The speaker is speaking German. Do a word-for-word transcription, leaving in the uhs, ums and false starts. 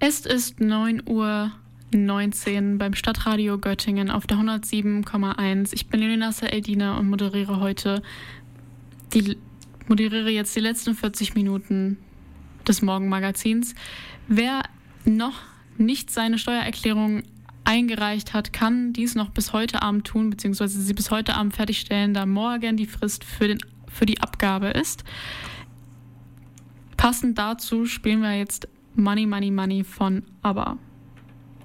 Es ist neun Uhr neunzehn beim Stadtradio Göttingen auf der hundertsieben Komma eins. Ich bin Leonina Saeldina und moderiere heute die moderiere jetzt die letzten vierzig Minuten des Morgenmagazins. Wer noch nicht seine Steuererklärung eingereicht hat, kann dies noch bis heute Abend tun, beziehungsweise sie bis heute Abend fertigstellen, da morgen die Frist für, den, für die Abgabe ist. Passend dazu spielen wir jetzt Money, Money, Money von ABBA.